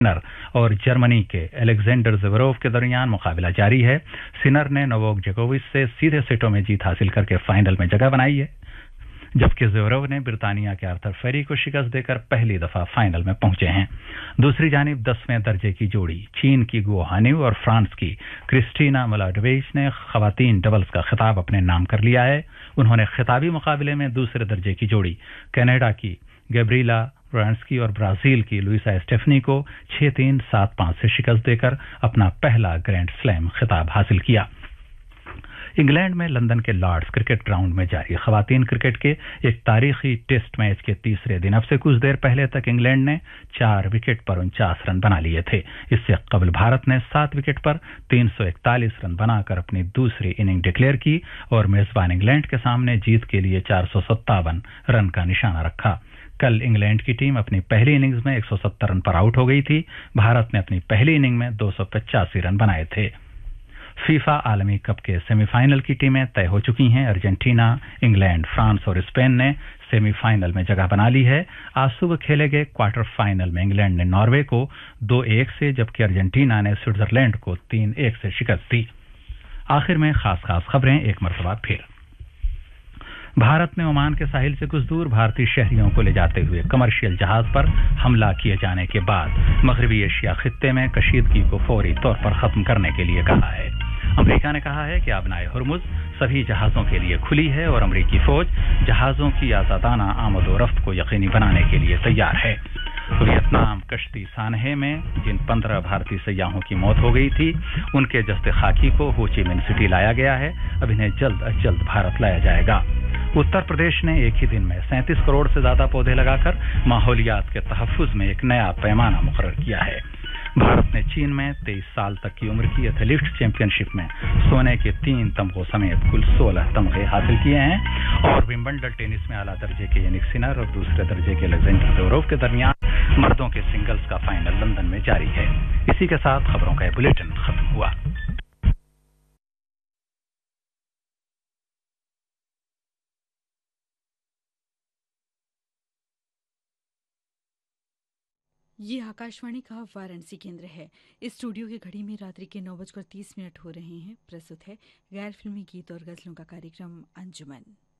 Sinner और Germany के Alexander Zverev के दरमियान मुकाबला जारी है। सिनर ने नोवाक जोकोविच से सीधे सेटों में जीत हासिल करके फाइनल में जगह बनाई है, जबकि ज़वेरेव ने ब्रिटानिया के आर्थर फेरी को शिकस्त देकर पहली दफा फाइनल में पहुंचे हैं। दूसरी जानिब 10वें दर्जे की जोड़ी चीन की गुओ हानिव और फ्रांस की क्रिस्टीना मिलाडोविच ने खवातीन डबल्स का खिताब अपने नाम कर लिया है। उन्होंने खिताबी मुकाबले में दूसरे दर्जे की जोड़ी कनाडा की गैब्रिएला ब्रांस्की और ब्राजील की लुइसा स्टेफनी को 6-3, 7-5 से शिकस्त देकर अपना पहला ग्रैंड स्लैम खिताब हासिल किया। इंग्लैंड में लंदन के लॉर्ड्स क्रिकेट ग्राउंड में जारी खवातीन क्रिकेट के एक तारीखी टेस्ट मैच के तीसरे दिन अब से कुछ देर पहले तक इंग्लैंड ने 4 विकेट पर 49 रन बना लिए थे। इससे कबल भारत ने 7 विकेट पर 341 रन बनाकर अपनी दूसरी इनिंग डिक्लेयर की और मेजबान इंग्लैंड के सामने जीत के लिए 457 रन का निशाना रखा। कल इंग्लैंड की टीम अपनी पहली इनिंग्स में 170 रन पर आउट हो गई थी। भारत ने अपनी पहली इनिंग में 285 रन बनाए थे। फीफा आलमी कप के सेमीफाइनल की टीमें तय हो चुकी हैं। अर्जेंटीना, इंग्लैंड, फ्रांस और स्पेन ने सेमीफाइनल में जगह बना ली है। आज सुबह खेले गए क्वार्टर फाइनल में इंग्लैंड ने नॉर्वे को 2-1 से, जबकि अर्जेंटीना ने स्विट्जरलैंड को 3-1 से शिकस्त दी। आखिर में खास खबरें एक मरतबा फिर। भारत में ओमान के साहिल से कुछ दूर भारतीय शहरियों को ले जाते हुए कमर्शियल जहाज पर हमला किए जाने के बाद मगरबी एशिया खित्ते में कशीदगी को फौरी तौर पर खत्म करने के लिए कहा है। अमेरिका ने कहा है कि आबनाए हुर्मुज सभी जहाजों के लिए खुली है और अमेरिकी फौज जहाजों की आजादाना आमद व रफ्त को यकीनी बनाने के लिए तैयार है। वियतनाम कश्ती सानहे में जिन 15 भारतीय सयाहों की मौत हो गई थी, उनके जस्ते खाकी को हो ची मिन्ह सिटी लाया गया है। अब इन्हें जल्द अज जल्द भारत लाया जाएगा। उत्तर प्रदेश ने एक ही दिन में 37 करोड़ से ज्यादा पौधे लगाकर माहौलियात के तहफ्फुज में एक नया पैमाना मुकर्रर किया है। भारत ने चीन में 23 साल तक की उम्र की एथलीट्स चैंपियनशिप में सोने के 3 तमगों समेत कुल 16 तमगे हासिल किए हैं। और विंबलडन टेनिस में आला दर्जे के यानिक सिनर और दूसरे दर्जे के एलेक्जेंडर ज़वेरेव के दरमियान मर्दों के सिंगल्स का फाइनल लंदन में जारी है। इसी के साथ खबरों का बुलेटिन खत्म हुआ। ये आकाशवाणी का वाराणसी केंद्र है। इस स्टूडियो की घड़ी में रात्रि के 9:30 हो रहे हैं। प्रस्तुत है गैर फिल्मी गीत और गजलों का कार्यक्रम अंजुमन।